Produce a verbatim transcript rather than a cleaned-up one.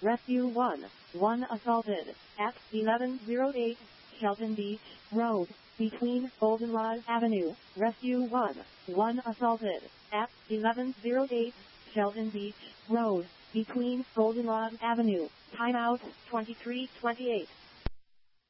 Rescue one. one assaulted. At eleven oh eight Shelton Beach Road, between Goldenrod Avenue. Rescue one. one assaulted. At eleven oh eight Shelton Beach Road, between Goldenrod Avenue. Timeout twenty-three twenty-eight.